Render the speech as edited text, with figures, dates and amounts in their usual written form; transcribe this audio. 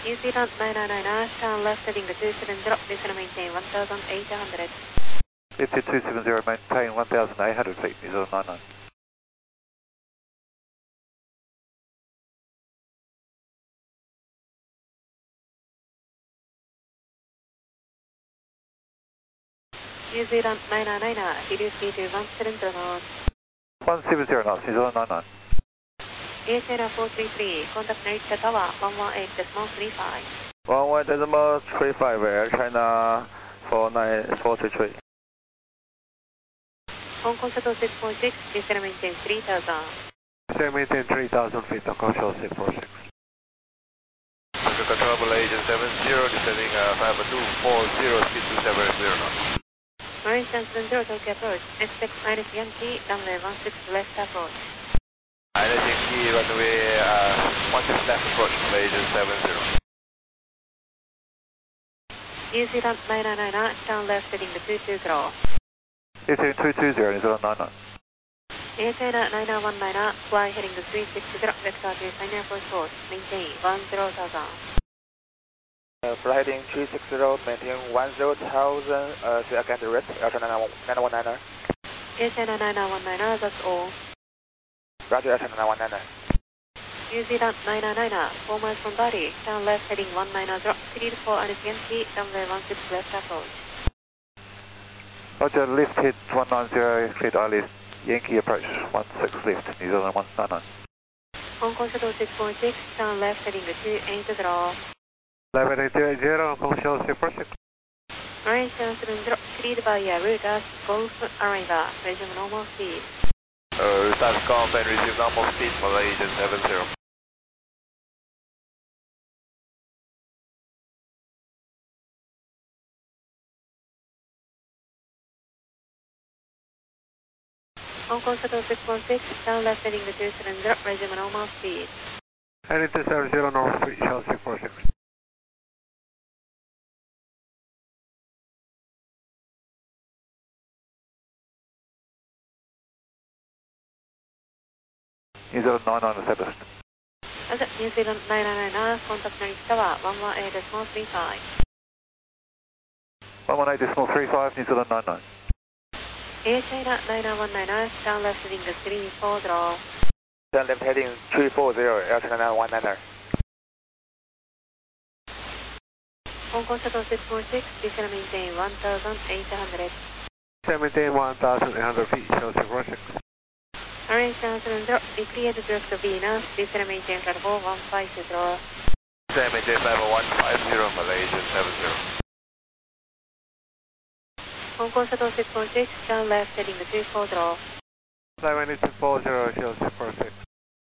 New Zealand 999, turn left heading 270, descend maintain 1800. Lifted 270, maintain 1800 feet, New Zealand 99. New Zealand 999, reduce speed to 170 knots. 170 knots, New Zealand 99. ASL 433, contact Narita Tower 118.35. 118.35, Air China 49433. Hong Kong Shuttle 6.6, descend maintain 3000. Descend maintain 3000 feet, Hong Kong Shuttle 646. Control Malaysia 70, descending 5240, speed 270 knots. Marine 70, Tokyo approach, expect minus Yankee, runway 16 left approach. Minus Yankee, runway 16 left approach, Malaysia 70. New Zealand 999, turn left heading 220. Lifted 220, New Zealand 99. ASL 9919, fly heading 360, vector to China approach course, maintain 10,000. Fly heading 360, maintain 10,000, say again the rate, Air China 919er. ASL 9919, that's all. Roger, Air China 919er. New Zealand 999, 4 miles from Bali, turn left heading 190, cleared for Alice Yankee, runway 16 left approach. Roger, lift hit 190, cleared Alice Yankee approach 16 left, New Zealand 199. Hong Kong Shuttle 6.6, turn left heading 280. Left heading 280, Hong Kong Shuttle 646. Marine 70, cleared by routers, Golf Arriva, resume normal speed. Routers Golf and resume normal speed, Malaysia 70. Hong Kong Shuttle 6.6, turn left heading 270, resume normal speed. Heading 270, normal speed, Shuttle 646. New Zealand 99 established. New Zealand 999, contact Narita Tower 118.35. 118.35, New Zealand 99. Air China 9919, turn left heading 340. Turn left heading 340, Air China 919er. Hong Kong Shuttle 6.6, descend maintain 1800. Descend maintain 1800 feet, Shuttle 646. Marine 70, declared direct to Venus, descend maintain flight 4150. Descend maintain flight 4150, Malaysia 70. Hong Kong Shuttle 6.6, turn left heading 240. Flight 240, Shuttle 646.